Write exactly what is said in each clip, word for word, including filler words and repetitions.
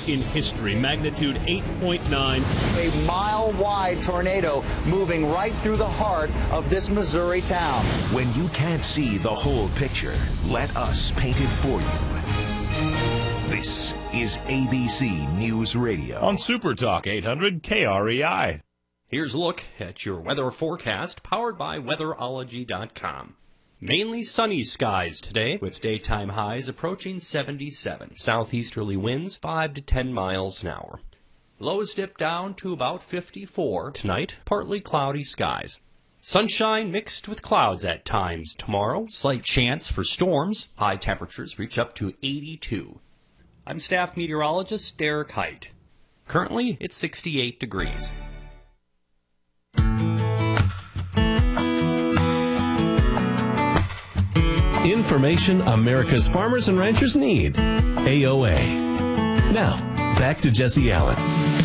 first in history, magnitude eight point nine. A mile-wide tornado moving right through the heart of this Missouri town. When you can't see the whole picture, let us paint it for you. This is A B C News Radio. On Super Talk eight hundred K R E I. Here's a look at your weather forecast, powered by weatherology dot com. Mainly sunny skies today, with daytime highs approaching seventy-seven. Southeasterly winds five to ten miles an hour. Lows dip down to about fifty-four. Tonight, partly cloudy skies. Sunshine mixed with clouds at times tomorrow. Slight chance for storms. High temperatures reach up to eighty-two. I'm staff meteorologist Derek Height. Currently, it's sixty-eight degrees. Information America's farmers and ranchers need. A O A. Now, back to Jesse Allen.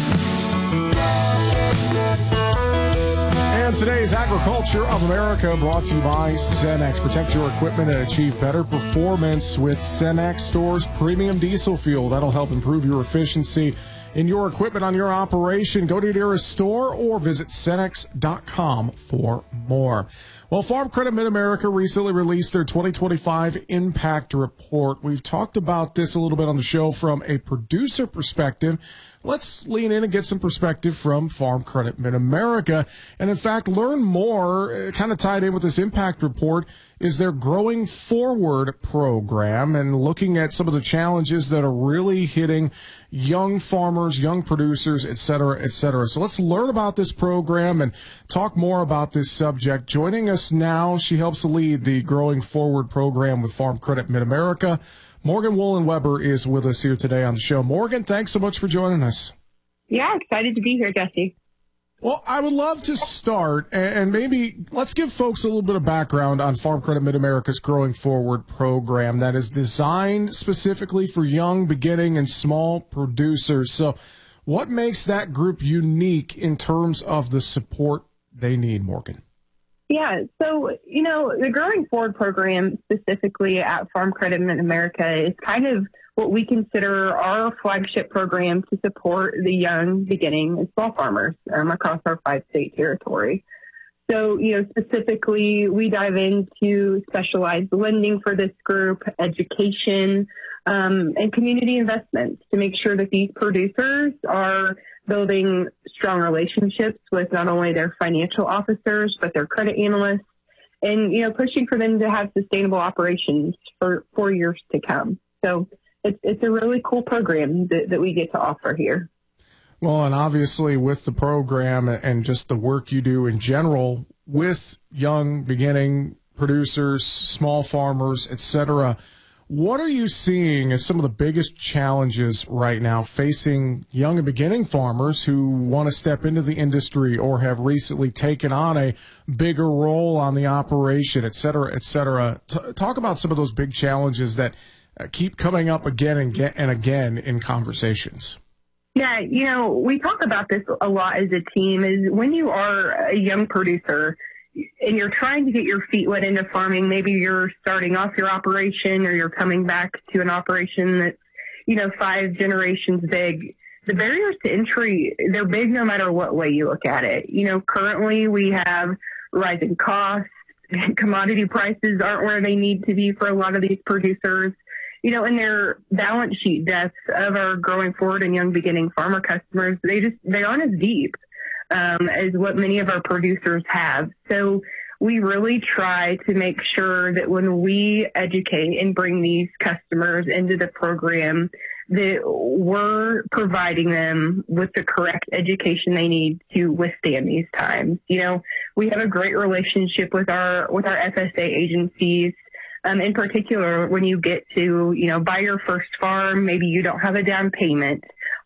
And today's Agriculture of America brought to you by Cenex. Protect your equipment and achieve better performance with Cenex Stores Premium Diesel Fuel. That'll help improve your efficiency in your equipment on your operation. Go to your nearest store or visit Cenex dot com for more. Well, Farm Credit Mid-America recently released their twenty twenty-five Impact Report. We've talked about this a little bit on the show from a producer perspective. Let's lean in and get some perspective from Farm Credit Mid-America. And in fact, learn more, uh, kind of tied in with this Impact Report, is their Growing Forward program and looking at some of the challenges that are really hitting young farmers, young producers, et cetera, et cetera. So let's learn about this program and talk more about this subject. Joining us now, she helps lead the Growing Forward program with Farm Credit Mid-America. Morgan Woolen-Weber is with us here today on the show. Morgan, thanks so much for joining us. Yeah, excited to be here, Jesse. Well, I would love to start, and maybe let's give folks a little bit of background on Farm Credit Mid-America's Growing Forward program that is designed specifically for young, beginning, and small producers. So what makes that group unique in terms of the support they need, Morgan? Yeah, so, you know, the Growing Forward program specifically at Farm Credit Mid-America is kind of what we consider our flagship program to support the young, beginning, and small farmers um, across our five-state territory. So, you know, specifically, we dive into specialized lending for this group, education, um, and community investments to make sure that these producers are building strong relationships with not only their financial officers, but their credit analysts, and, you know, pushing for them to have sustainable operations for, for years to come. So it's, it's a really cool program that, that we get to offer here. Well, and obviously with the program and just the work you do in general with young, beginning producers, small farmers, et cetera, what are you seeing as some of the biggest challenges right now facing young and beginning farmers who want to step into the industry or have recently taken on a bigger role on the operation, et cetera, et cetera? T- talk about some of those big challenges that uh, keep coming up again and, get, and again in conversations. Yeah, you know, we talk about this a lot as a team, is when you are a young producer and you're trying to get your feet wet into farming, maybe you're starting off your operation or you're coming back to an operation that's, you know, five generations big. The barriers to entry, they're big no matter what way you look at it. You know, currently we have rising costs, commodity prices aren't where they need to be for a lot of these producers. You know, and their balance sheet depth of our Growing Forward and young beginning farmer customers, they just, they aren't as deep um, as what many of our producers have. So we really try to make sure that when we educate and bring these customers into the program, that we're providing them with the correct education they need to withstand these times. You know, we have a great relationship with our, with our F S A agencies. Um, in particular, when you get to, you know, buy your first farm, maybe you don't have a down payment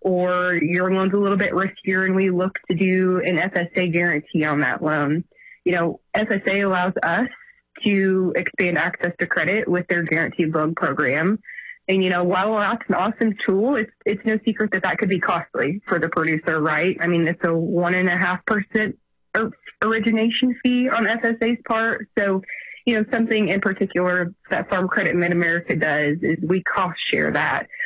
or your loan's a little bit riskier and we look to do an F S A guarantee on that loan. You know, F S A allows us to expand access to credit with their guaranteed loan program. And, you know, while that's an awesome tool, it's, it's no secret that that could be costly for the producer, right? I mean, it's a one and a half percent origination fee on F S A's part. So, you know, something in particular that Farm Credit Mid-America does is we cost share that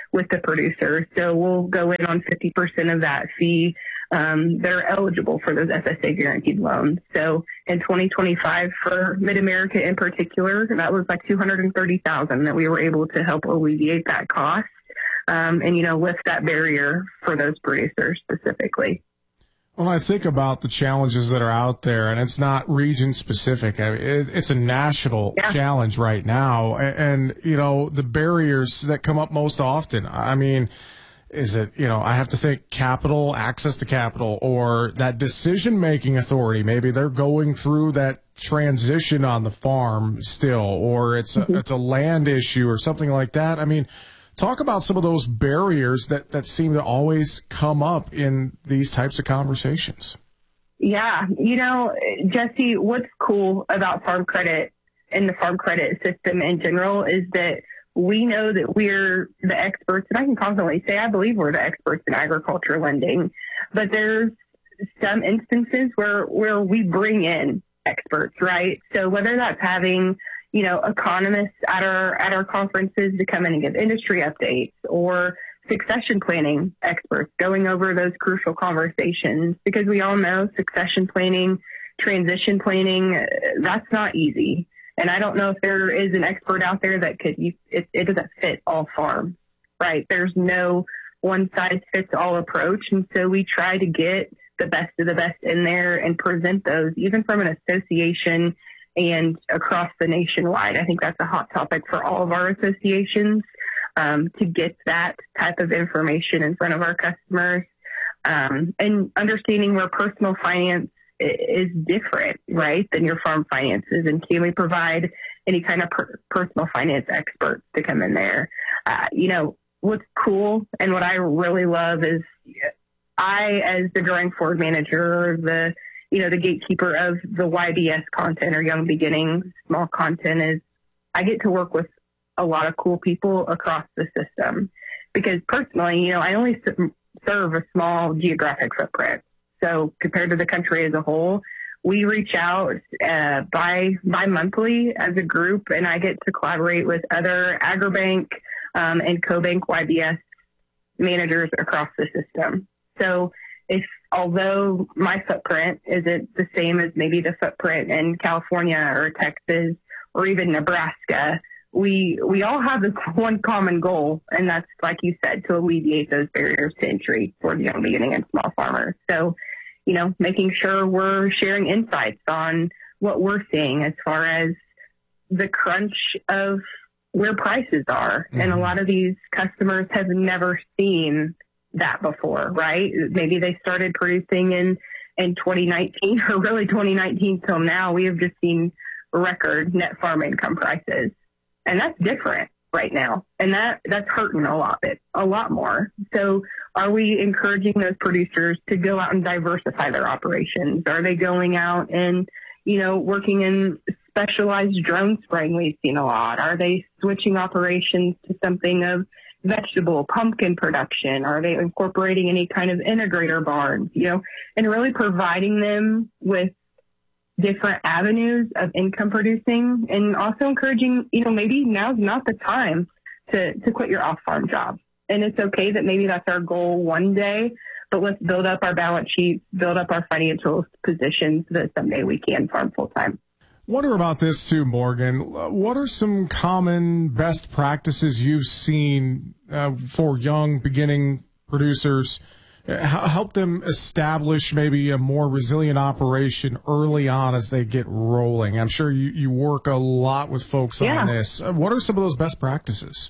with the producer. So we'll go in on fifty percent of that fee. Um, they're eligible for those F S A guaranteed loans. So in twenty twenty-five for Mid-America in particular, that was like two hundred thirty thousand dollars that we were able to help alleviate that cost. Um, and, you know, lift that barrier for those producers specifically. When I think about the challenges that are out there, and it's not region specific, I mean, it, it's a national yeah. challenge right now. And, and, you know, the barriers that come up most often, I mean, is it, you know, I have to think capital, access to capital, or that decision-making authority. Maybe they're going through that transition on the farm still, or it's a, mm-hmm. it's a land issue or something like that. I mean, talk about some of those barriers that, that seem to always come up in these types of conversations. Yeah. You know, Jesse, what's cool about Farm Credit and the Farm Credit system in general is that we know that we're the experts, and I can confidently say I believe we're the experts in agriculture lending, but there's some instances where, where we bring in experts, right? So whether that's having, you know, economists at our, at our conferences to come in and give industry updates, or succession planning experts going over those crucial conversations, because we all know succession planning, transition planning, that's not easy. And I don't know if there is an expert out there that could, it, it doesn't fit all farms, right? There's no one size fits all approach. And so we try to get the best of the best in there and present those, even from an association and across the nationwide. I think that's a hot topic for all of our associations, um, to get that type of information in front of our customers, um, and understanding where personal finance is different, right, than your farm finances. And can we provide any kind of per- personal finance experts to come in there? Uh, you know, what's cool and what I really love is I, as the growing forward manager, the, you know, the gatekeeper of the Y B S content, or Young Beginnings small content, is I get to work with a lot of cool people across the system, because personally, you know, I only serve a small geographic footprint. So compared to the country as a whole, we reach out uh, bi bi-monthly as a group, and I get to collaborate with other Agribank um, and CoBank Y B S managers across the system. So if, although my footprint isn't the same as maybe the footprint in California or Texas or even Nebraska, we we all have this one common goal, and that's, like you said, to alleviate those barriers to entry for the young beginning and small farmers. So, you know, making sure we're sharing insights on what we're seeing as far as the crunch of where prices are. Mm-hmm. And a lot of these customers have never seen that before, right? Maybe they started producing in, in twenty nineteen, or really twenty nineteen till now. We have just seen record net farm income prices. And that's different right now. And that, that's hurting a lot bit, a lot more. So are we encouraging those producers to go out and diversify their operations? Are they going out and, you know, working in specialized drone spraying? We've seen a lot. Are they switching operations to something of vegetable, pumpkin production? Are they incorporating any kind of integrator barns, you know, and really providing them with different avenues of income producing, and also encouraging, you know, maybe now's not the time to, to quit your off-farm job. And it's okay that maybe that's our goal one day, but let's build up our balance sheets, build up our financial positions so that someday we can farm full-time. Wonder about this too, Morgan. What are some common best practices you've seen uh, for young beginning producers? Help them establish maybe a more resilient operation early on as they get rolling. I'm sure you, you work a lot with folks yeah. on this. What are some of those best practices?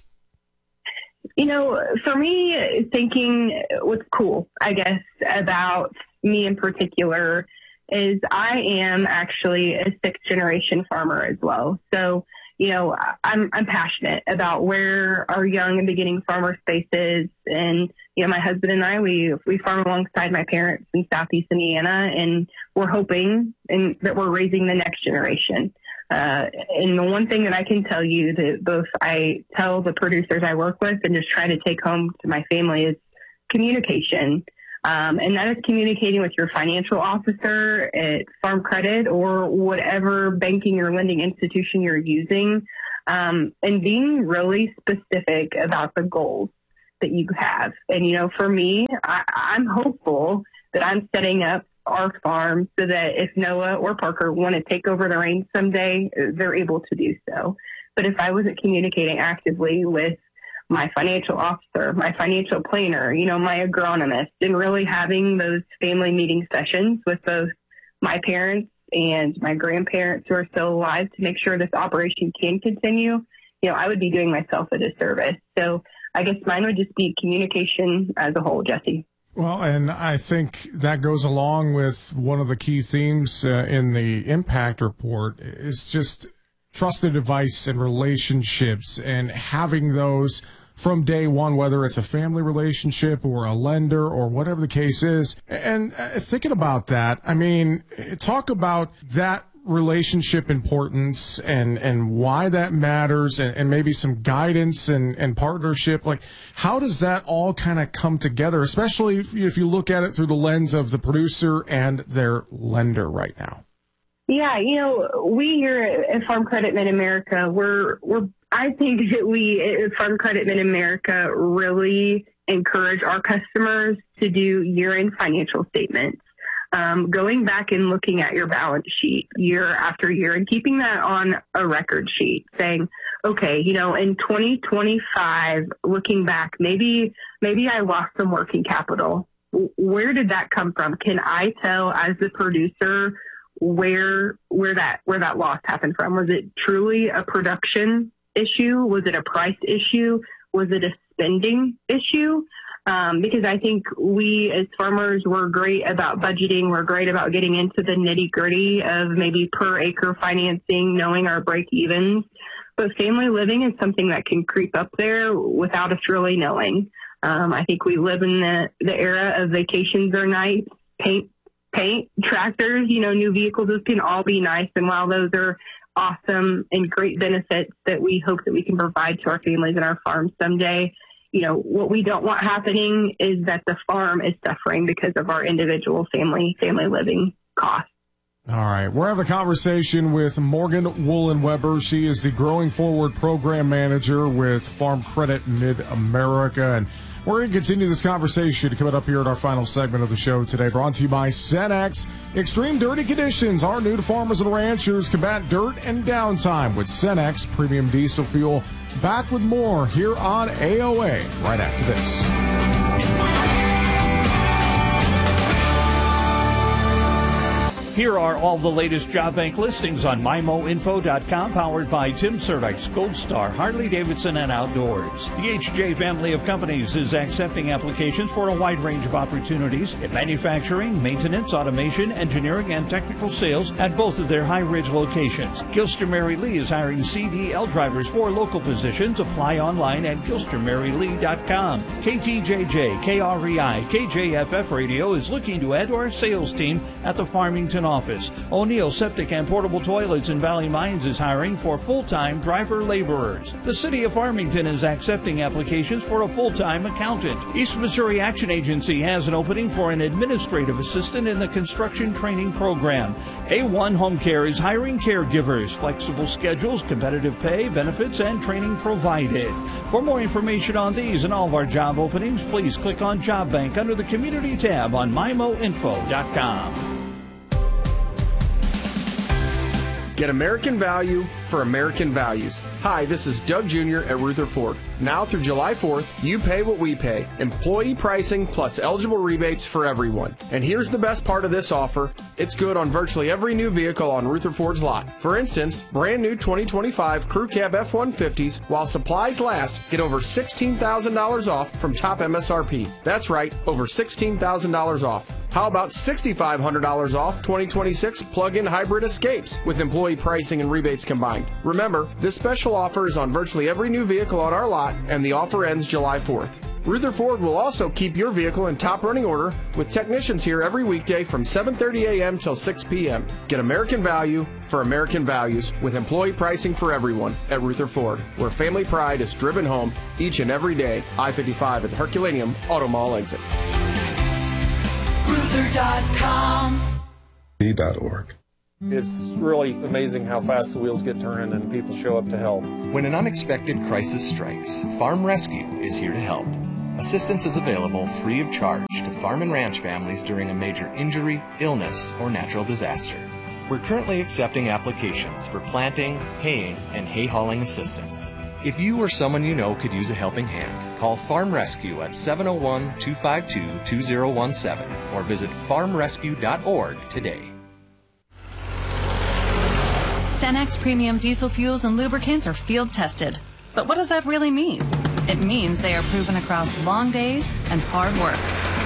You know, for me, thinking what's cool, I guess, about me in particular is I am actually a sixth generation farmer as well. So, you know, I'm, I'm passionate about where our young and beginning farmer space is. And, you know, my husband and I, we, we farm alongside my parents in Southeast Indiana, and we're hoping and that we're raising the next generation. Uh, and the one thing that I can tell you that both I tell the producers I work with and just try to take home to my family is communication. Um, and that is communicating with your financial officer at Farm Credit or whatever banking or lending institution you're using, um, and being really specific about the goals. that you have. And, you know, for me, I, I'm hopeful that I'm setting up our farm so that if Noah or Parker want to take over the reins someday, they're able to do so. But if I wasn't communicating actively with my financial officer, my financial planner, you know, my agronomist, and really having those family meeting sessions with both my parents and my grandparents who are still alive to make sure this operation can continue, you know, I would be doing myself a disservice. So I guess mine would just be communication as a whole, Jesse. Well, and I think that goes along with one of the key themes uh, in the impact report is just trusted advice and relationships, and having those from day one, whether it's a family relationship or a lender or whatever the case is. And uh, thinking about that, I mean, talk about that relationship importance and, and why that matters, and, and maybe some guidance and, and partnership. Like, how does that all kind of come together, especially if you, if you look at it through the lens of the producer and their lender right now? Yeah, you know, we here at Farm Credit Mid-America, we're, we're, I think that we at Farm Credit Mid-America really encourage our customers to do year-end financial statements. Um, going back and looking at your balance sheet year after year and keeping that on a record sheet, saying, okay, you know, in twenty twenty-five, looking back, maybe, maybe I lost some working capital. Where did that come from? Can I tell as the producer where, where that, where that loss happened from? Was it truly a production issue? Was it a price issue? Was it a spending issue? Um, because I think we as farmers, we're great about budgeting. We're great about getting into the nitty gritty of maybe per acre financing, knowing our break evens. But family living is something that can creep up there without us really knowing. Um, I think we live in the, the era of vacations are nice, paint, paint, tractors, you know, new vehicles, those can all be nice. And while those are awesome and great benefits that we hope that we can provide to our families and our farms someday, you know, what we don't want happening is that the farm is suffering because of our individual family, family living costs. All right. We're having a conversation with Morgan Woolen-Weber. She is the Growing Forward Program Manager with Farm Credit Mid-America. And we're going to continue this conversation coming up here at our final segment of the show today, brought to you by Cenex. Extreme dirty conditions are new to farmers and ranchers. Combat dirt and downtime with Cenex Premium Diesel Fuel. Back with more here on A O A right after this. Here are all the latest job bank listings on my mo info dot com, powered by Tim Cerdice, Gold Star, Harley-Davidson, and Outdoors. The H J family of companies is accepting applications for a wide range of opportunities in manufacturing, maintenance, automation, engineering, and technical sales at both of their High Ridge locations. Gilster Mary Lee is hiring C D L drivers for local positions. Apply online at gilster mary lee dot com. K T J J, K R E I, K J F F Radio is looking to add to our sales team at the Farmington office. O'Neill Septic and Portable Toilets in Valley Mines is hiring for full-time driver laborers. The City of Farmington is accepting applications for a full-time accountant. East Missouri Action Agency has an opening for an administrative assistant in the construction training program. A one Home Care is hiring caregivers, flexible schedules, competitive pay, benefits, and training provided. For more information on these and all of our job openings, please click on Job Bank under the Community tab on my mo info dot com. Get American value for American values. Hi, this is Doug Junior at Ruther Ford. Now through July fourth, you pay what we pay. Employee pricing plus eligible rebates for everyone. And here's the best part of this offer. It's good on virtually every new vehicle on Ruther Ford's lot. For instance, brand new twenty twenty-five Crew Cab F one fifties, while supplies last, get over sixteen thousand dollars off from top M S R P. That's right, over sixteen thousand dollars off. How about six thousand five hundred dollars off twenty twenty-six plug-in hybrid Escapes with employee pricing and rebates combined? Remember, this special offer is on virtually every new vehicle on our lot, and the offer ends July fourth. Ruther Ford will also keep your vehicle in top running order with technicians here every weekday from seven thirty a.m. till six p.m. Get American value for American values with employee pricing for everyone at Ruther Ford, where family pride is driven home each and every day. I fifty-five at the Herculaneum Auto Mall exit. Ruther dot com. B dot org. It's really amazing how fast the wheels get turning and people show up to help. When an unexpected crisis strikes, Farm Rescue is here to help. Assistance is available free of charge to farm and ranch families during a major injury, illness, or natural disaster. We're currently accepting applications for planting, haying, and hay hauling assistance. If you or someone you know could use a helping hand, call Farm Rescue at seven oh one, two five two, two oh one seven or visit farm rescue dot org today. Cenex Premium Diesel Fuels and Lubricants are field tested. But what does that really mean? It means they are proven across long days and hard work.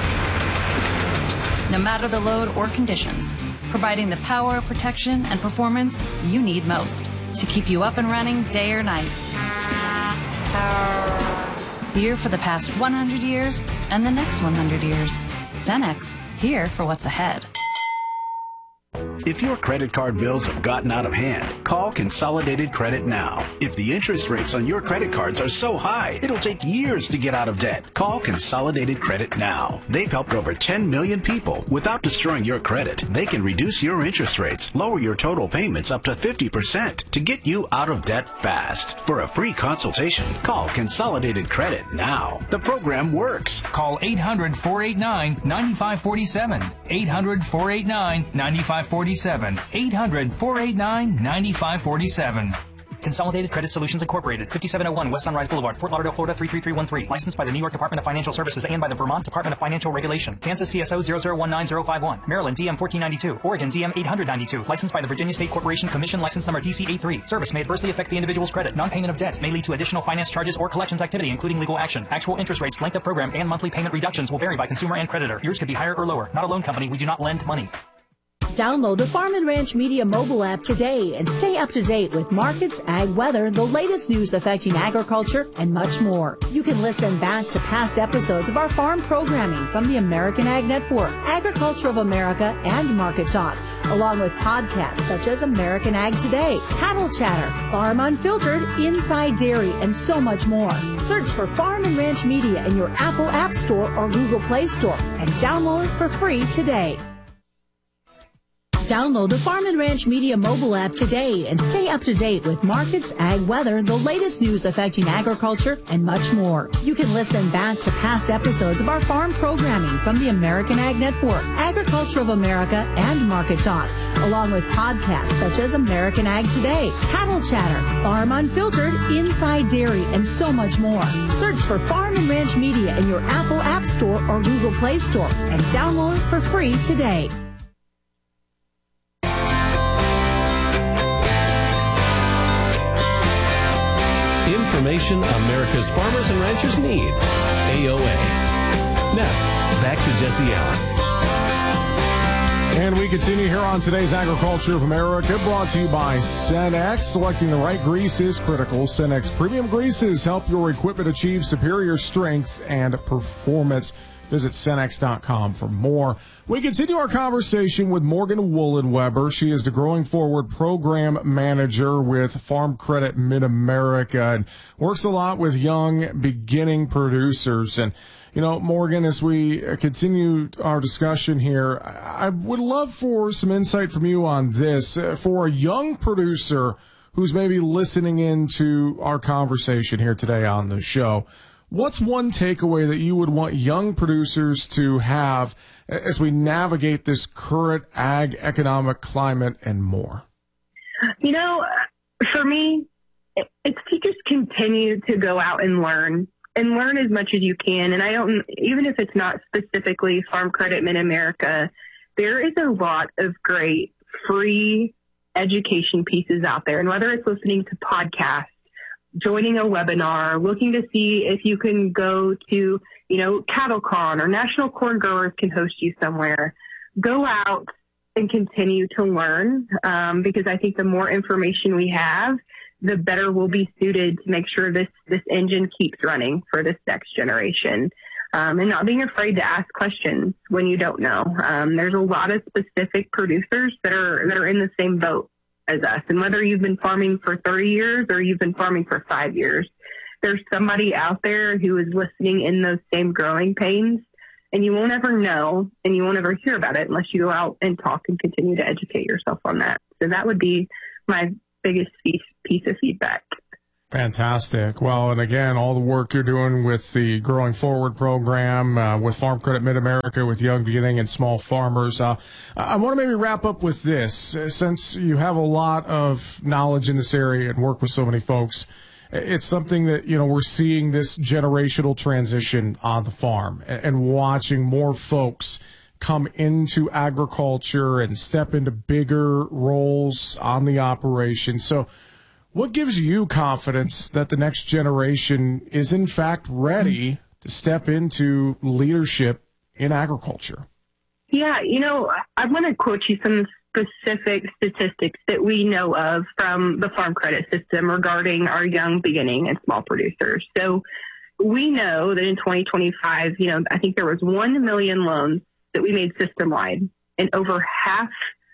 No matter the load or conditions, providing the power, protection, and performance you need most to keep you up and running day or night. Here for the past one hundred years and the next one hundred years. Cenex, here for what's ahead. If your credit card bills have gotten out of hand, call Consolidated Credit now. If the interest rates on your credit cards are so high, it'll take years to get out of debt. Call Consolidated Credit now. They've helped over ten million people without destroying your credit. They can reduce your interest rates, lower your total payments up to fifty percent to get you out of debt fast. For a free consultation, call Consolidated Credit now. The program works. Call eight hundred, four eight nine, nine five four seven. eight hundred, four eight nine, nine five four seven. eight hundred, four eight nine, nine five four seven. Consolidated Credit Solutions Incorporated, fifty-seven oh one West Sunrise Boulevard, Fort Lauderdale, Florida three three three one three. Licensed by the New York Department of Financial Services and by the Vermont Department of Financial Regulation. Kansas C S O zero zero one nine zero five one. Maryland D M fourteen ninety-two. Oregon D M eight hundred ninety-two. Licensed by the Virginia State Corporation Commission. License number D C eighty-three. Service may adversely affect the individual's credit. Non-payment of debts may lead to additional finance charges or collections activity, including legal action. Actual interest rates, length of program, and monthly payment reductions will vary by consumer and creditor. Yours could be higher or lower. Not a loan company. We do not lend money. Download the Farm and Ranch Media mobile app today and stay up to date with markets, ag weather, the latest news affecting agriculture, and much more. You can listen back to past episodes of our farm programming from the American Ag Network, Agriculture of America, and Market Talk, along with podcasts such as American Ag Today, Cattle Chatter, Farm Unfiltered, Inside Dairy, and so much more. Search for Farm and Ranch Media in your Apple App Store or Google Play Store and download it for free today. Download the Farm and Ranch Media mobile app today and stay up to date with markets, ag weather, the latest news affecting agriculture, and much more. You can listen back to past episodes of our farm programming from the American Ag Network, Agriculture of America, and Market Talk, along with podcasts such as American Ag Today, Cattle Chatter, Farm Unfiltered, Inside Dairy, and so much more. Search for Farm and Ranch Media in your Apple App Store or Google Play Store and download it for free today. Information America's farmers and ranchers need. A O A. Now, back to Jesse Allen. And we continue here on today's Agriculture of America, brought to you by Cenex. Selecting the right grease is critical. Cenex Premium Greases help your equipment achieve superior strength and performance. Visit Cenex dot com for more. We continue our conversation with Morgan Woolenweber. She is the Growing Forward Program Manager with Farm Credit Mid-America and works a lot with young, beginning producers. And, you know, Morgan, as we continue our discussion here, I would love for some insight from you on this. For a young producer who's maybe listening into our conversation here today on the show, what's one takeaway that you would want young producers to have as we navigate this current ag economic climate and more? You know, for me, it's to just continue to go out and learn and learn as much as you can. And I don't, even if it's not specifically Farm Credit Mid-America, there is a lot of great free education pieces out there. And whether it's listening to podcasts, joining a webinar, looking to see if you can go to, you know, CattleCon or National Corn Growers can host you somewhere. Go out and continue to learn, um, because I think the more information we have, the better we'll be suited to make sure this, this engine keeps running for this next generation. Um, and not being afraid to ask questions when you don't know. Um, there's a lot of specific producers that are, that are in the same boat as us. And whether you've been farming for thirty years or you've been farming for five years, there's somebody out there who is listening in those same growing pains, and you won't ever know and you won't ever hear about it unless you go out and talk and continue to educate yourself on that. So that would be my biggest piece, piece of feedback. Fantastic. Well, and again, all the work you're doing with the Growing Forward program, uh, with Farm Credit Mid-America, with Young Beginning and Small Farmers. Uh, I want to maybe wrap up with this. Since you have a lot of knowledge in this area and work with so many folks, it's something that, you know, we're seeing this generational transition on the farm and, and watching more folks come into agriculture and step into bigger roles on the operation. So what gives you confidence that the next generation is in fact ready to step into leadership in agriculture? Yeah, you know, I want to quote you some specific statistics that we know of from the Farm Credit System regarding our young beginning and small producers. So we know that in twenty twenty-five, you know, I think there was one million loans that we made system-wide, and over half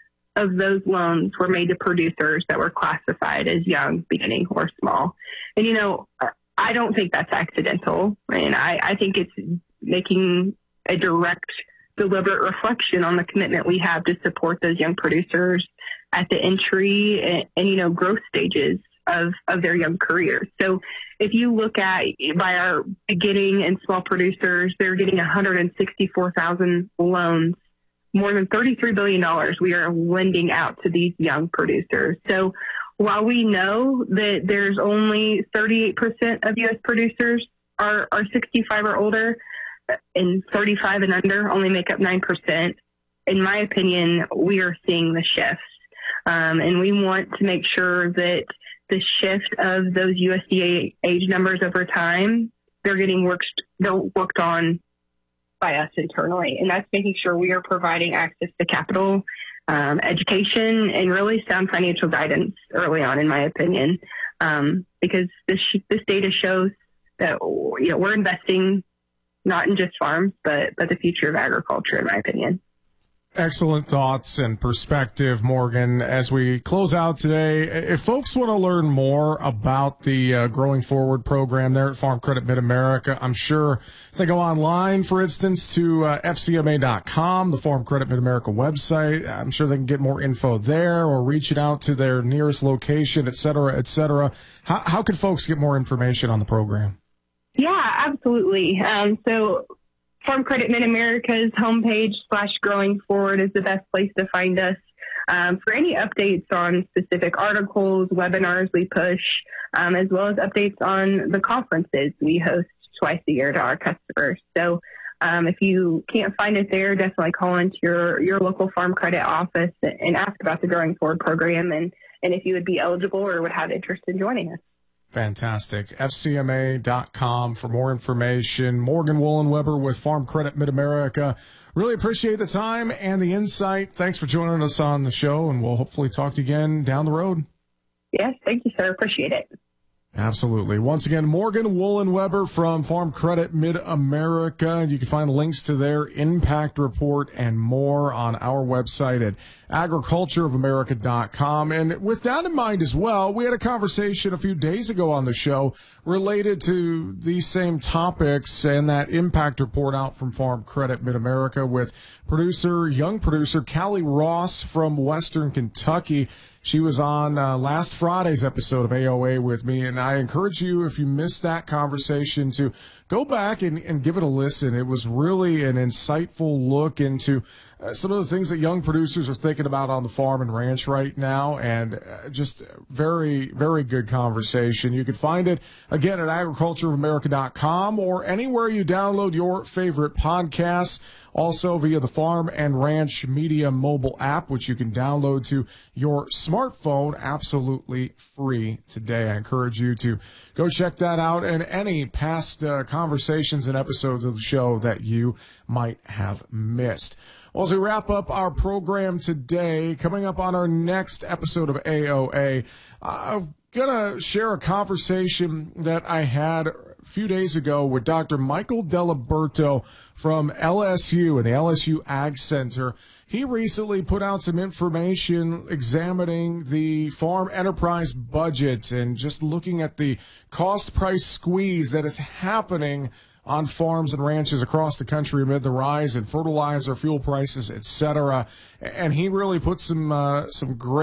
of those loans were made to producers that were classified as young, beginning, or small. And, you know, I don't think that's accidental. And I, I think it's making a direct, deliberate reflection on the commitment we have to support those young producers at the entry and, and you know, growth stages of, of their young careers. So if you look at, by our beginning and small producers, they're getting one hundred sixty-four thousand loans. More than thirty-three billion dollars we are lending out to these young producers. So while we know that there's only thirty-eight percent of U S producers are, are sixty-five or older, and thirty-five and under only make up nine percent, in my opinion, we are seeing the shifts. Um, and we want to make sure that the shift of those U S D A age numbers over time, they're getting worked, they're worked on by us internally. And that's making sure we are providing access to capital, um, education, and really sound financial guidance early on, in my opinion, um, because this, this data shows that, you know, we're investing not in just farms, but, but the future of agriculture, in my opinion. Excellent thoughts and perspective, Morgan. As we close out today, if folks want to learn more about the uh, Growing Forward program there at Farm Credit Mid-America, I'm sure if they go online, for instance, to uh, F C M A dot com, the Farm Credit Mid-America website, I'm sure they can get more info there, or reaching out to their nearest location, et cetera, et cetera. How, how can folks get more information on the program? Yeah, absolutely. Um, so Farm Credit Mid-America's homepage slash Growing Forward is the best place to find us. Um, for any updates on specific articles, webinars we push, um, as well as updates on the conferences we host twice a year to our customers. So um, if you can't find it there, definitely call into your, your local Farm Credit office and ask about the Growing Forward program and, and if you would be eligible or would have interest in joining us. Fantastic. F C M A dot com for more information. Morgan Wollenweber with Farm Credit Mid-America. Really appreciate the time and the insight. Thanks for joining us on the show, and we'll hopefully talk to you again down the road. Yes, thank you, sir. Appreciate it. Absolutely. Once again, Morgan Wollenweber from Farm Credit Mid-America. You can find links to their impact report and more on our website at agriculture of america dot com. And with that in mind as well, we had a conversation a few days ago on the show related to these same topics and that impact report out from Farm Credit Mid-America with producer, young producer Callie Ross from Western Kentucky. She was on uh, last Friday's episode of A O A with me, and I encourage you, if you missed that conversation, to go back and, and give it a listen. It was really an insightful look into uh, some of the things that young producers are thinking about on the farm and ranch right now, and uh, just very, very good conversation. You can find it, again, at agriculture of america dot com or anywhere you download your favorite podcasts. Also via the Farm and Ranch Media mobile app, which you can download to your smartphone absolutely free today. I encourage you to go check that out and any past uh, conversations and episodes of the show that you might have missed. Well, as we wrap up our program today, coming up on our next episode of A O A, I'm going to share a conversation that I had few days ago with Doctor Michael Deliberto from L S U and the L S U Ag Center. He recently put out some information examining the farm enterprise budget and just looking at the cost price squeeze that is happening on farms and ranches across the country amid the rise in fertilizer, fuel prices, et cetera. And he really put some uh, some great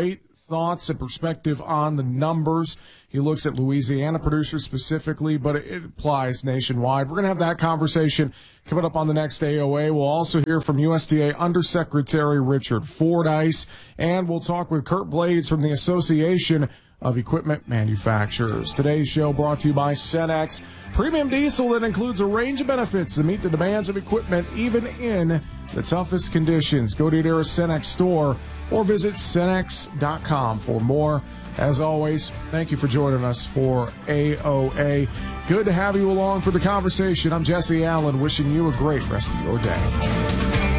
thoughts and perspective on the numbers. He looks at Louisiana producers specifically, but it applies nationwide. We're going to have that conversation coming up on the next A O A. We'll also hear from U S D A Undersecretary Richard Fordyce, and we'll talk with Kurt Blades from the Association of Equipment Manufacturers. Today's show brought to you by Cenex, premium diesel that includes a range of benefits to meet the demands of equipment even in the toughest conditions. Go to your nearest Cenex store or visit Cenex dot com for more. As always, thank you for joining us for A O A. Good to have you along for the conversation. I'm Jesse Allen, wishing you a great rest of your day.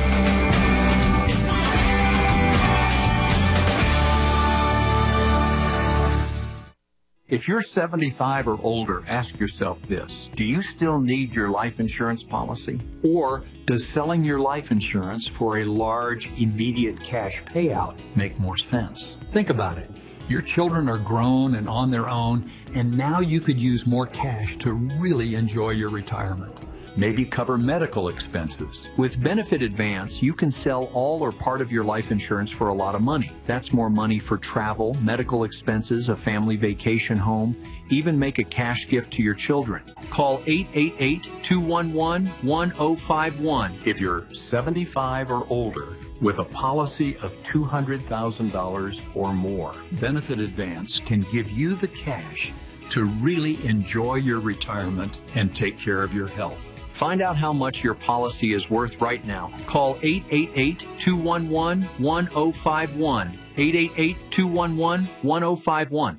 If you're seventy-five or older, ask yourself this. Do you still need your life insurance policy? Or does selling your life insurance for a large, immediate cash payout make more sense? Think about it. Your children are grown and on their own, and now you could use more cash to really enjoy your retirement. Maybe cover medical expenses. With Benefit Advance, you can sell all or part of your life insurance for a lot of money. That's more money for travel, medical expenses, a family vacation home, even make a cash gift to your children. Call eight eight eight, two one one, one oh five one if you're seventy-five or older with a policy of two hundred thousand dollars or more. Benefit Advance can give you the cash to really enjoy your retirement and take care of your health. Find out how much your policy is worth right now. Call eight eight eight, two one one, one oh five one. eight eight eight, two one one, one oh five one.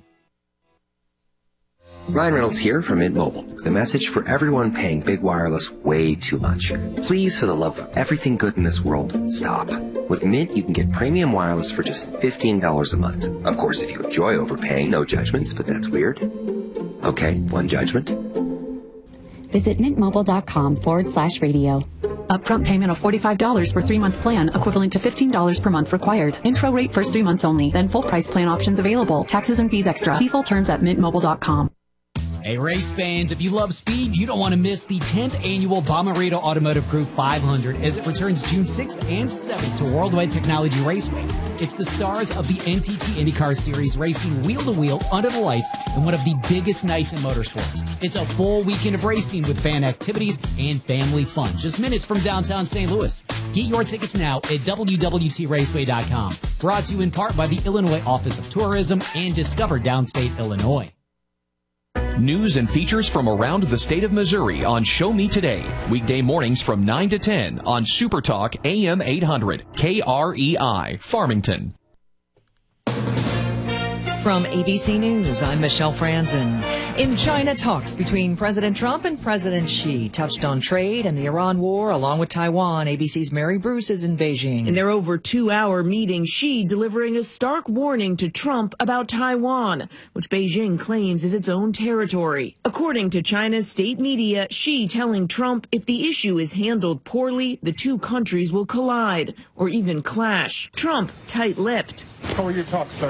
Ryan Reynolds here from Mint Mobile with a message for everyone paying big wireless way too much. Please, for the love of everything good in this world, stop. With Mint, you can get premium wireless for just fifteen dollars a month. Of course, if you enjoy overpaying, no judgments, but that's weird. Okay, one judgment. Visit mintmobile.com forward slash radio. Upfront payment of forty-five dollars for three-month plan, equivalent to fifteen dollars per month required. Intro rate first three months only, then full price plan options available. Taxes and fees extra. See full terms at mint mobile dot com. Hey, race fans, if you love speed, you don't want to miss the tenth annual Bomarito Automotive Group five hundred as it returns June sixth and seventh to Worldwide Technology Raceway. It's the stars of the N T T IndyCar Series racing wheel-to-wheel under the lights in one of the biggest nights in motorsports. It's a full weekend of racing with fan activities and family fun, just minutes from downtown Saint Louis. Get your tickets now at w w t raceway dot com. Brought to you in part by the Illinois Office of Tourism and Discover Downstate Illinois. News and features from around the state of Missouri on Show Me Today. Weekday mornings from nine to ten on Super Talk A M eight hundred K R E I, Farmington. From A B C News, I'm Michelle Franzen. In China, talks between President Trump and President Xi touched on trade and the Iran war, along with Taiwan. A B C's Mary Bruce is in Beijing. In their over two-hour meeting, Xi delivering a stark warning to Trump about Taiwan, which Beijing claims is its own territory. According to China's state media, Xi telling Trump if the issue is handled poorly, the two countries will collide or even clash. Trump tight-lipped. How are your talks, sir?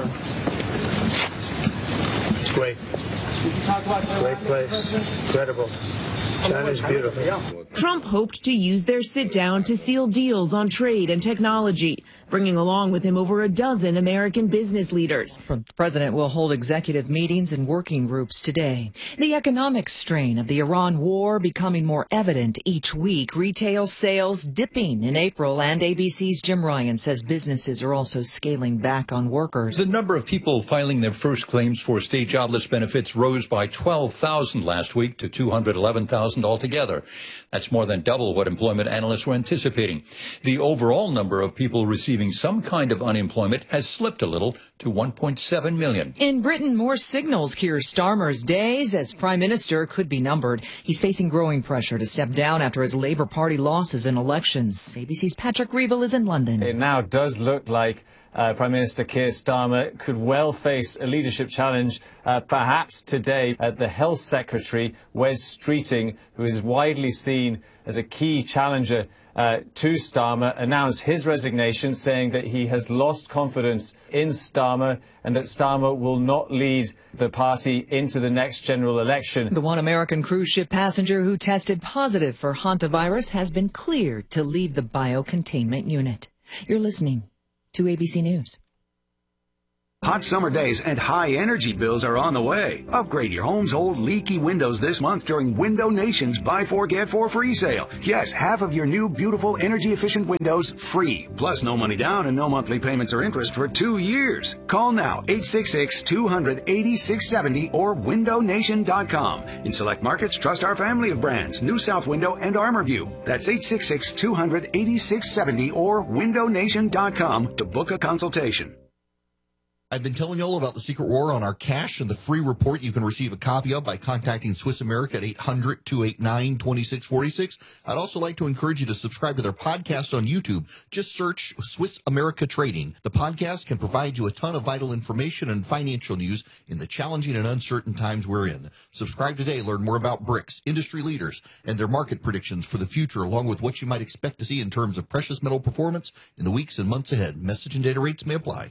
It's great. Great place. Incredible. China's beautiful. Trump hoped to use their sit-down to seal deals on trade and technology, bringing along with him over a dozen American business leaders. The president will hold executive meetings and working groups today. The economic strain of the Iran war becoming more evident each week. Retail sales dipping in April, and A B C's Jim Ryan says businesses are also scaling back on workers. The number of people filing their first claims for state jobless benefits rose by twelve thousand last week to two hundred eleven thousand altogether. That's more than double what employment analysts were anticipating. The overall number of people receiving some kind of unemployment has slipped a little to one point seven million. In Britain, more signals Keir Starmer's days as Prime Minister could be numbered. He's facing growing pressure to step down after his Labour Party losses in elections. A B C's Patrick Reevell is in London. It now does look like Uh, Prime Minister Keir Starmer could well face a leadership challenge, uh, perhaps today. Uh, the Health Secretary, Wes Streeting, who is widely seen as a key challenger uh, to Starmer, announced his resignation, saying that he has lost confidence in Starmer and that Starmer will not lead the party into the next general election. The one American cruise ship passenger who tested positive for hantavirus has been cleared to leave the biocontainment unit. You're listening to A B C News. Hot summer days and high energy bills are on the way. Upgrade your home's old leaky windows this month during Window Nation's Buy Four Get Four free sale. Yes, half of your new beautiful energy efficient windows free. Plus no money down and no monthly payments or interest for two years. Call now eight six six, two hundred, eighty-six seventy or window nation dot com. In select markets, trust our family of brands, New South Window and ArmorView. That's eight six six, two hundred, eighty-six seventy or window nation dot com to book a consultation. I've been telling you all about the secret war on our cash and the free report you can receive a copy of by contacting Swiss America at eight hundred, two eight nine, two six four six. I'd also like to encourage you to subscribe to their podcast on YouTube. Just search Swiss America Trading. The podcast can provide you a ton of vital information and financial news in the challenging and uncertain times we're in. Subscribe today. Learn more about BRICS, industry leaders, and their market predictions for the future, along with what you might expect to see in terms of precious metal performance in the weeks and months ahead. Message and data rates may apply.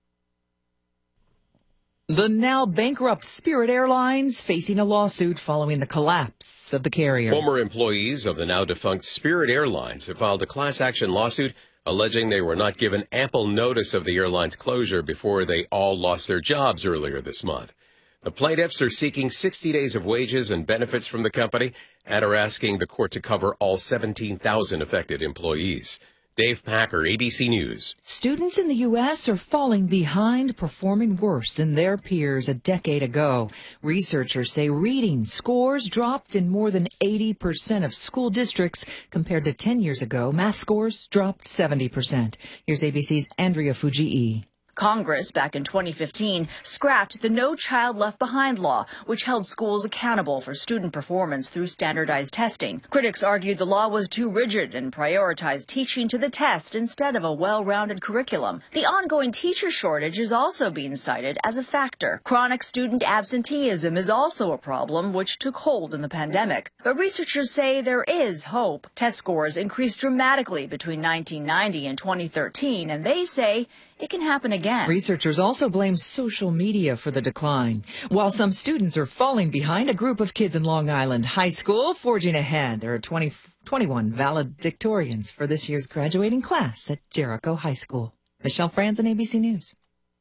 The now bankrupt Spirit Airlines facing a lawsuit following the collapse of the carrier. Former employees of the now defunct Spirit Airlines have filed a class action lawsuit alleging they were not given ample notice of the airline's closure before they all lost their jobs earlier this month. The plaintiffs are seeking sixty days of wages and benefits from the company and are asking the court to cover all seventeen thousand affected employees. Dave Packer, A B C News. Students in the U S are falling behind, performing worse than their peers a decade ago. Researchers say reading scores dropped in more than eighty percent of school districts compared to ten years ago. Math scores dropped seventy percent. Here's A B C's Andrea Fujii. Congress, back in twenty fifteen, scrapped the No Child Left Behind law, which held schools accountable for student performance through standardized testing. Critics argued the law was too rigid and prioritized teaching to the test instead of a well-rounded curriculum. The ongoing teacher shortage is also being cited as a factor. Chronic student absenteeism is also a problem, which took hold in the pandemic. But researchers say there is hope. Test scores increased dramatically between nineteen ninety and twenty thirteen, and they say it can happen again. Researchers also blame social media for the decline. While some students are falling behind, a group of kids in Long Island High School forging ahead. There are twenty, twenty-one valedictorians for this year's graduating class at Jericho High School. Michelle Franzen, A B C News.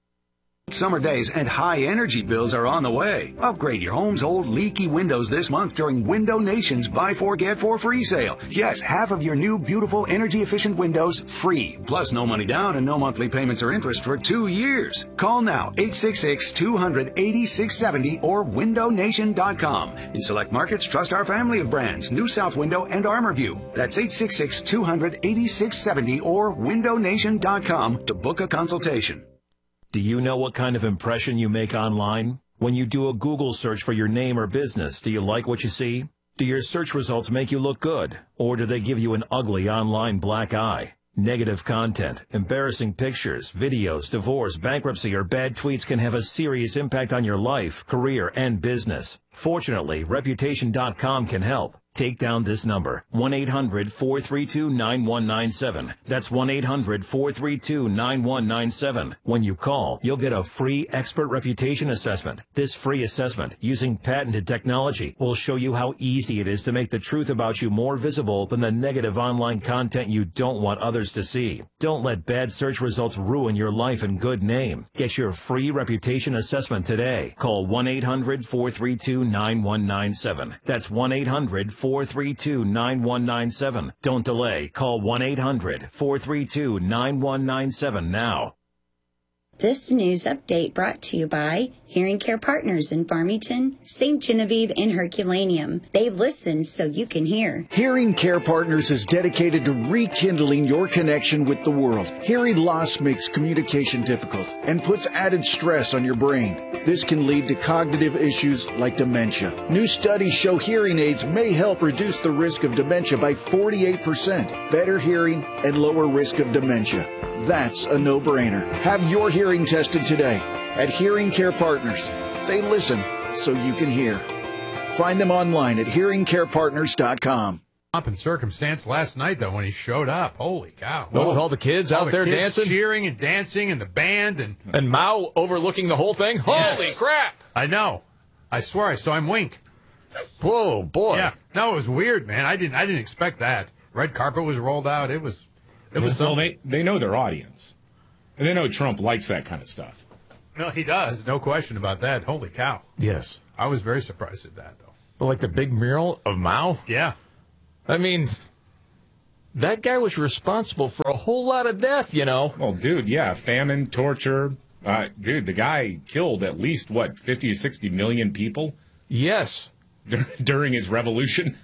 Summer days and high energy bills are on the way. Upgrade your home's old leaky windows this month during Window Nation's Buy Four Get Four free sale. Yes, half of your new beautiful energy efficient windows free. Plus no money down and no monthly payments or interest for two years. Call now eight six six, two hundred, eighty-six seventy or window nation dot com. In select markets, trust our family of brands, New South Window and ArmorView. That's eight six six, two hundred, eighty-six seventy or window nation dot com to book a consultation. Do you know what kind of impression you make online? When you do a Google search for your name or business, do you like what you see? Do your search results make you look good? Or do they give you an ugly online black eye? Negative content, embarrassing pictures, videos, divorce, bankruptcy, or bad tweets can have a serious impact on your life, career, and business. Fortunately, Reputation dot com can help. Take down this number, one eight hundred, four three two, nine one nine seven. That's one eight hundred, four three two, nine one nine seven. When you call, you'll get a free expert reputation assessment. This free assessment, using patented technology, will show you how easy it is to make the truth about you more visible than the negative online content you don't want others to see. Don't let bad search results ruin your life and good name. Get your free reputation assessment today. Call one eight hundred, four three two, nine one nine seven. That's one eight hundred, four three two, nine one nine seven. Don't delay. Call one eight hundred, four three two, nine one nine seven now. This news update brought to you by Hearing Care Partners in Farmington, Saint Genevieve, and Herculaneum. They listen so you can hear. Hearing Care Partners is dedicated to rekindling your connection with the world. Hearing loss makes communication difficult and puts added stress on your brain. This can lead to cognitive issues like dementia. New studies show hearing aids may help reduce the risk of dementia by forty-eight percent, better hearing, and lower risk of dementia. That's a no-brainer. Have your hearing tested today at Hearing Care Partners. They listen so you can hear. Find them online at hearing care partners dot com. Up in circumstance last night, though, when he showed up. Holy cow. Well, with all the kids all out the there kids dancing. cheering and dancing and the band. And, and Mao overlooking the whole thing. Yes. Holy crap. I know. I swear I saw him wink. Whoa, boy. Yeah. No, it was weird, man. I didn't I didn't expect that. Red carpet was rolled out. It was... It was well, they, they know their audience. And they know Trump likes that kind of stuff. No, he does. No question about that. Holy cow. Yes. I was very surprised at that, though. But like the big mural of Mao? Yeah. I mean, that guy was responsible for a whole lot of death, you know. Well, dude, yeah, famine, torture. Uh, dude, the guy killed at least, what, fifty to sixty million people? Yes. During his revolution.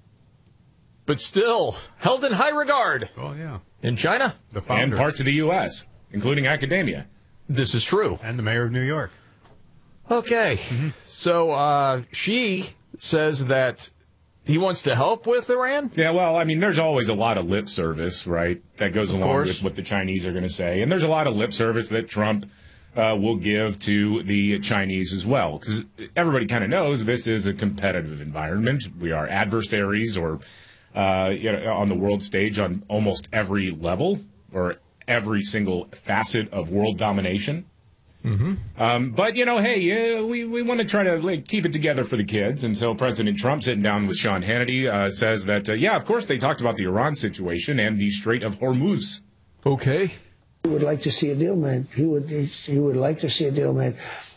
But still, held in high regard. Oh, yeah. In China? The founder. And parts of the U S, including academia. This is true. And the mayor of New York. Okay. Mm-hmm. So uh, she says that he wants to help with Iran? Yeah, well, I mean, there's always a lot of lip service, right, that goes Of along course. with what the Chinese are going to say. And there's a lot of lip service that Trump uh, will give to the Chinese as well. Because everybody kind of knows this is a competitive environment. We are adversaries or uh, you know, on the world stage on almost every level or every single facet of world domination. Mm-hmm. Um, but, you know, hey, yeah, we, we want to try to like, keep it together for the kids. And so President Trump, sitting down with Sean Hannity, uh, says that, uh, yeah, of course, they talked about the Iran situation and the Strait of Hormuz. Okay. He would like to see a deal made. He would he, he would like to see a deal made.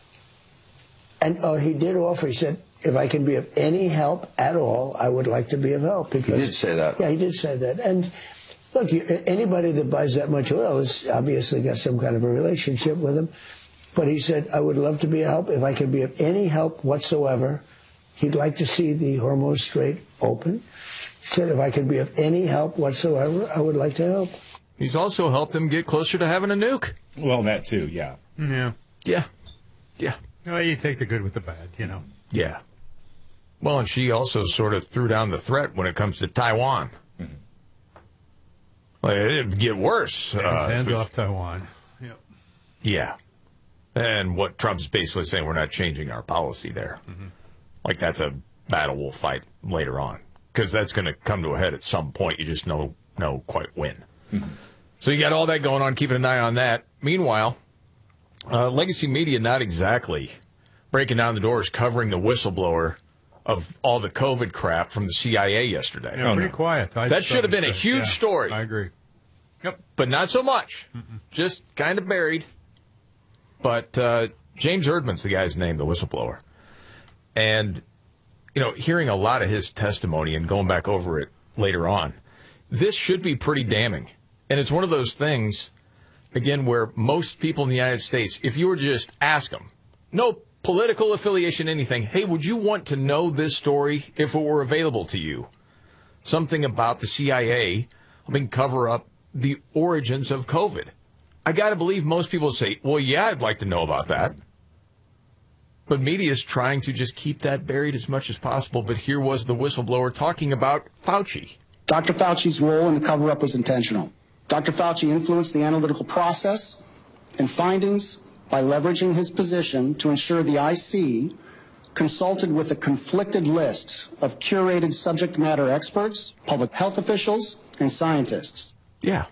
And uh, he did offer, he said, if I can be of any help at all, I would like to be of help. Because, he did say that. Yeah, he did say that. And look, you, anybody that buys that much oil has obviously got some kind of a relationship with him. But he said, I would love to be a help. If I can be of any help whatsoever, he'd like to see the Hormuz Strait open. He said, if I could be of any help whatsoever, I would like to help. He's also helped them get closer to having a nuke. Well, that too, yeah. Yeah. Yeah. Yeah. Well, you take the good with the bad, you know. Yeah. Well, and she also sort of threw down the threat when it comes to Taiwan. Mm-hmm. Like, it'd get worse. Hands, uh, hands off Taiwan. Yep. Yeah. And what Trump's basically saying, we're not changing our policy there. Mm-hmm. Like, that's a battle we'll fight later on. Because that's going to come to a head at some point. You just know, know quite when. Mm-hmm. So you got all that going on, keeping an eye on that. Meanwhile, uh, Legacy Media not exactly breaking down the doors, covering the whistleblower of all the COVID crap from the C I A yesterday. Yeah, pretty quiet. I that should have been a huge yeah, story. I agree. Yep. But not so much. Mm-mm. Just kind of buried. But uh, James Erdman's the guy's name, the whistleblower. And, you know, hearing a lot of his testimony and going back over it later on, this should be pretty damning. And it's one of those things, again, where most people in the United States, if you were to just ask them, no political affiliation, anything, hey, would you want to know this story if it were available to you? Something about the C I A helping cover up the origins of COVID. I got to believe most people say, well, yeah, I'd like to know about that. But media is trying to just keep that buried as much as possible. But here was the whistleblower talking about Fauci. Doctor Fauci's role in the cover-up was intentional. Doctor Fauci influenced the analytical process and findings by leveraging his position to ensure the I C consulted with a conflicted list of curated subject matter experts, public health officials, and scientists. Yeah.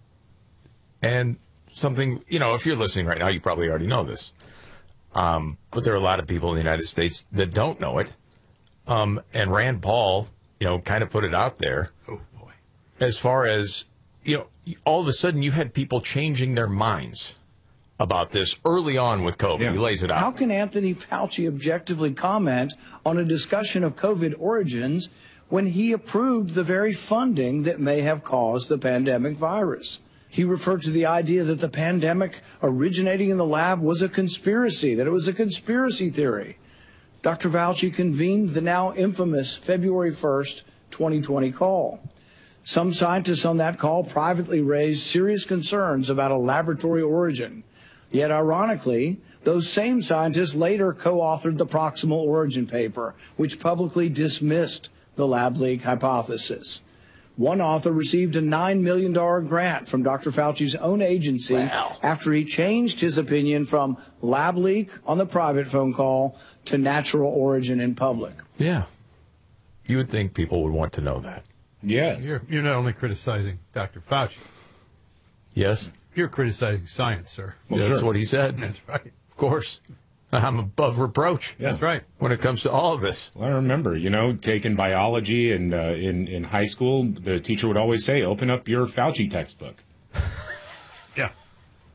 And something, you know, if you're listening right now, you probably already know this. Um, but there are a lot of people in the United States that don't know it. Um, and Rand Paul, you know, kind of put it out there. Oh, boy. As far as, you know, all of a sudden you had people changing their minds about this early on with COVID. Yeah. He lays it out. How can Anthony Fauci objectively comment on a discussion of COVID origins when he approved the very funding that may have caused the pandemic virus? He referred to the idea that the pandemic originating in the lab was a conspiracy, that it was a conspiracy theory. Doctor Fauci convened the now infamous February first, twenty twenty call. Some scientists on that call privately raised serious concerns about a laboratory origin. Yet, ironically, those same scientists later co-authored the proximal origin paper, which publicly dismissed the lab leak hypothesis. One author received a nine million dollars grant from Doctor Fauci's own agency wow. after he changed his opinion from lab leak on the private phone call to natural origin in public. Yeah. You would think people would want to know that. Yes. You're, you're not only criticizing Doctor Fauci. Yes. You're criticizing science, sir. Well, yeah, sure. That's what he said. That's right. Of course. I'm above reproach. Yeah. That's right. When it comes to all of this. Well, I remember, you know, taking biology and uh, in, in high school, the teacher would always say, open up your Fauci textbook. Yeah.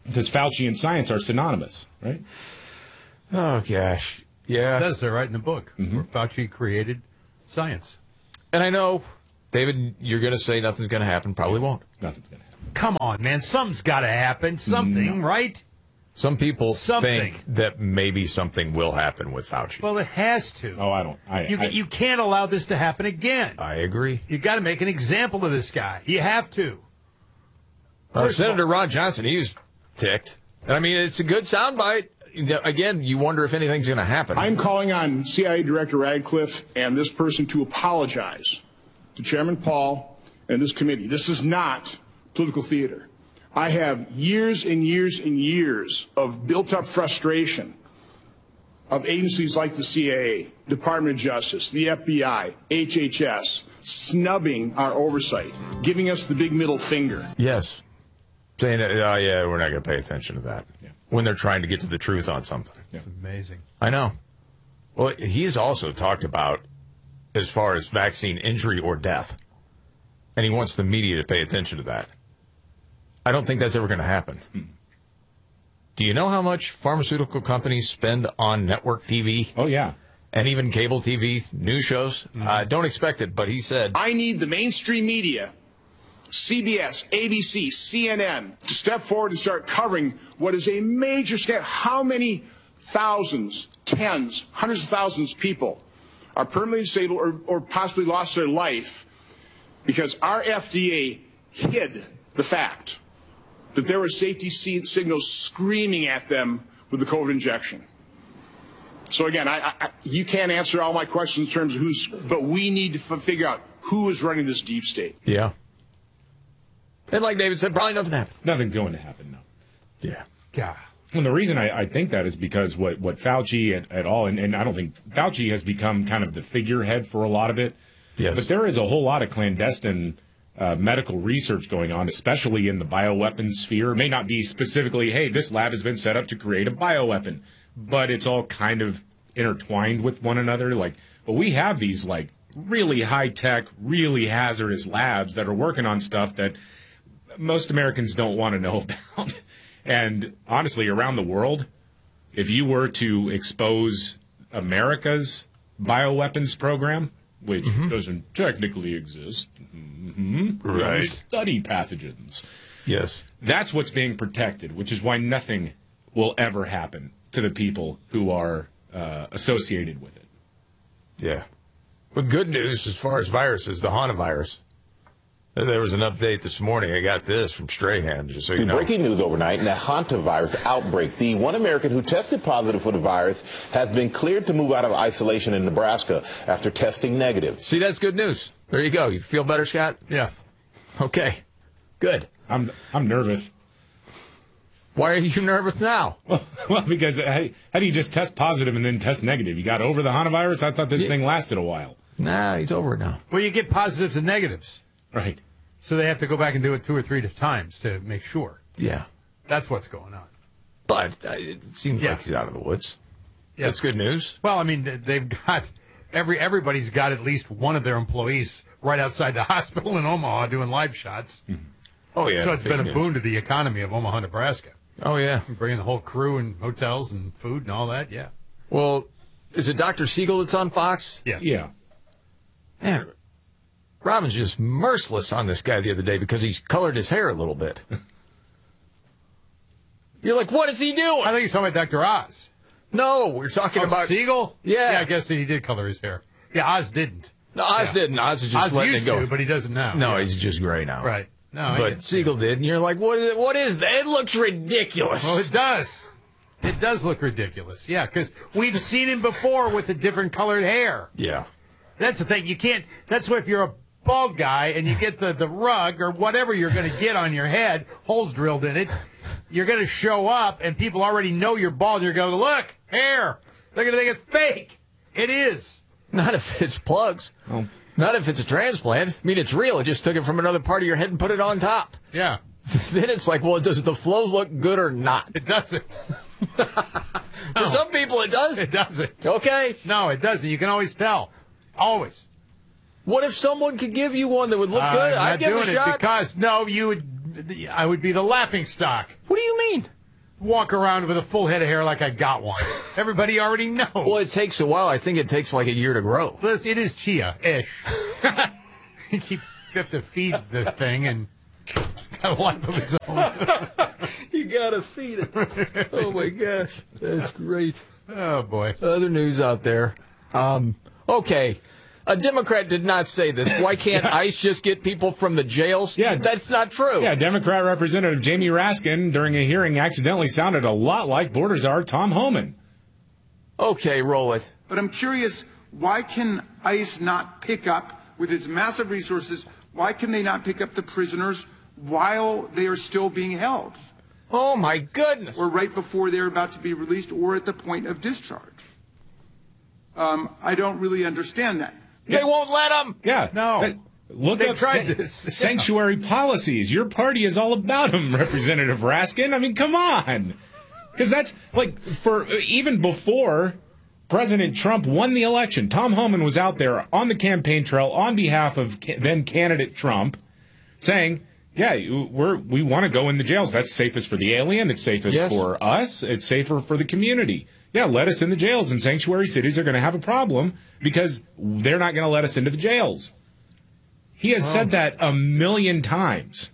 Because Fauci and science are synonymous, right? Oh, gosh. Yeah. It says there right in the book. Mm-hmm. Where Fauci created science. And I know, David, you're going to say nothing's going to happen. Probably won't. Nothing's going to happen. Come on, man. Something's got to happen. Something, No. right? Some people Something. think that maybe something will happen with Fauci. Well, it has to. Oh, I don't. I, You, I, you can't allow this to happen again. I agree. You got to make an example of this guy. You have to. Uh, Senator Ron Johnson, he was ticked. And I mean, it's a good soundbite. Again, you wonder if anything's going to happen. I'm calling on C I A Director Radcliffe and this person to apologize to Chairman Paul and this committee. This is not political theater. I have years and years and years of built-up frustration of agencies like the C I A, Department of Justice, the F B I, H H S, snubbing our oversight, giving us the big middle finger. Yes. Saying, oh, yeah, we're not going to pay attention to that. Yeah. When they're trying to get to the truth on something. It's amazing. I know. Well, he's also talked about as far as vaccine injury or death. And he wants the media to pay attention to that. I don't think that's ever going to happen. Hmm. Do you know how much pharmaceutical companies spend on network T V? Oh, yeah. And even cable T V news shows? Mm-hmm. Uh, don't expect it, but he said... I need the mainstream media, C B S, A B C, C N N, to step forward and start covering what is a major scandal. How many thousands, tens, hundreds of thousands of people are permanently disabled or, or possibly lost their life because our F D A hid the fact that there were safety signals screaming at them with the COVID injection. So again, I, I, you can't answer all my questions in terms of who's, but we need to f- figure out who is running this deep state. Yeah. And like David said, probably nothing happened. Nothing's going to happen, no. Yeah. God. And the reason I, I think that is because what, what Fauci at, at all, and, and I don't think Fauci has become kind of the figurehead for a lot of it. Yes. But there is a whole lot of clandestine uh, medical research going on, especially in the bioweapon sphere. It may not be specifically, hey, this lab has been set up to create a bioweapon, but it's all kind of intertwined with one another. Like, but we have these like really high tech, really hazardous labs that are working on stuff that most Americans don't want to know about. And honestly, around the world, if you were to expose America's bioweapons program, which mm-hmm. doesn't technically exist, mm-hmm, right? Study pathogens. Yes, that's what's being protected, which is why nothing will ever happen to the people who are uh, associated with it. Yeah. But good news as far as viruses, the hantavirus. There was an update this morning. I got this from Strahan, just so you know. Breaking news overnight, the hantavirus outbreak. The one American who tested positive for the virus has been cleared to move out of isolation in Nebraska after testing negative. See, that's good news. There you go. You feel better, Scott? Yeah. Okay. Good. I'm I'm nervous. Why are you nervous now? Well, well because hey, how do you just test positive and then test negative? You got over the hantavirus? I thought this yeah. thing lasted a while. Nah, he's over it now. Well, you get positives and negatives. Right. So they have to go back and do it two or three times to make sure. Yeah. That's what's going on. But uh, it seems yeah. like he's out of the woods. Yeah. That's good news. Well, I mean, they've got every everybody's got at least one of their employees right outside the hospital in Omaha doing live shots. Mm-hmm. Oh, yeah. So it's been a news. boon to the economy of Omaha, Nebraska. Oh, yeah. Bringing the whole crew and hotels and food and all that, yeah. Well, is it Doctor Siegel that's on Fox? Yeah. Yeah. Man, Robin's just merciless on this guy the other day because he's colored his hair a little bit. You're like, what is he doing? I think you're talking about Doctor Oz. No, we're talking oh, about Siegel. Yeah, yeah, I guess he did color his hair. Yeah, Oz didn't. No, Oz yeah. didn't. Oz is just Oz letting used it go. To, but he doesn't now. No, yeah. he's just gray now. Right. No, but Siegel did, and you're like, what is it? What is that? It looks ridiculous. Well, it does. It does look ridiculous. Yeah, because we've seen him before with the different colored hair. Yeah. That's the thing. You can't. That's why if you're a bald guy and you get the, the rug or whatever you're going to get on your head, holes drilled in it, you're going to show up and people already know you're bald. You're going to look, hair. They're going to think it's fake. It is. Not if it's plugs. Oh. Not if it's a transplant. I mean, it's real. It just took it from another part of your head and put it on top. Yeah. Then it's like, well, does the flow look good or not? It doesn't. For no. some people, it does. It doesn't. Okay. No, it doesn't. You can always tell. Always. What if someone could give you one that would look uh, good? I'm I'd not give doing it a shot. Because, no, you would, I would be the laughing stock. What do you mean? walk around with a full head of hair like I got one. Everybody already knows. Well, it takes a while. I think it takes like a year to grow. Listen, it is chia-ish. You keep you have to feed the thing, and it's got a life of its own. You gotta feed it. Oh my gosh, that's great. Oh boy. Other news out there. Um, okay. A Democrat did not say this. Why can't yeah. ICE just get people from the jails? Yeah, that's not true. Yeah, Democrat Representative Jamie Raskin, during a hearing, accidentally sounded a lot like border czar Tom Homan. Okay, roll it. But I'm curious, why can ICE not pick up, with its massive resources, why can they not pick up the prisoners while they are still being held? Oh, my goodness. Or right before they're about to be released, or at the point of discharge. Um, I don't really understand that. They won't let them. Yeah. No. Look they up tried san- this. sanctuary policies. Your party is all about them, Representative Raskin. I mean, come on. Because that's, like, for even before President Trump won the election, Tom Homan was out there on the campaign trail on behalf of ca- then candidate Trump saying, yeah, we're, we want to go in the jails. That's safest for the alien. It's safest yes. for us. It's safer for the community. Yeah, let us in the jails, and sanctuary cities are going to have a problem because they're not going to let us into the jails. He has oh. said that a million times.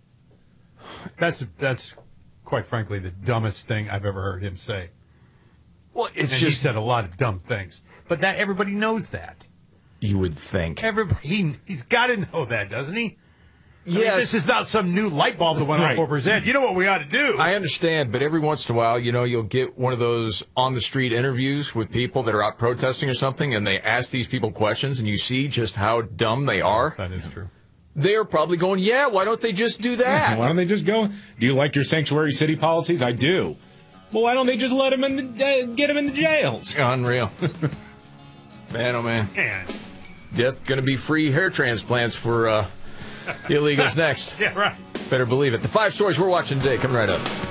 That's that's quite frankly the dumbest thing I've ever heard him say. Well, it's and just he said a lot of dumb things, but that everybody knows that. You would think everybody he, he's got to know that, doesn't he? Yes. I mean, this is not some new light bulb that went right. off over his head. You know what we ought to do. I understand, but every once in a while, you know, you'll get one of those on-the-street interviews with people that are out protesting or something, and they ask these people questions, and you see just how dumb they are. That is true. They're probably going, yeah, why don't they just do that? Why don't they just go, do you like your sanctuary city policies? I do. Well, why don't they just let them in the, uh, get them in the jails? Unreal. Man, oh, man. Man. Yep, going to be free hair transplants for... Uh, illegals next. Yeah, right. Better believe it. The five stories we're watching today coming right up.